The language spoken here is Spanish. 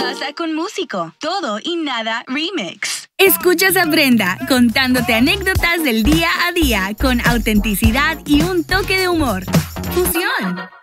pasa con Músico? Todo y nada remix. Escuchas a Brenda contándote anécdotas del día a día con autenticidad y un toque de humor. Fusión.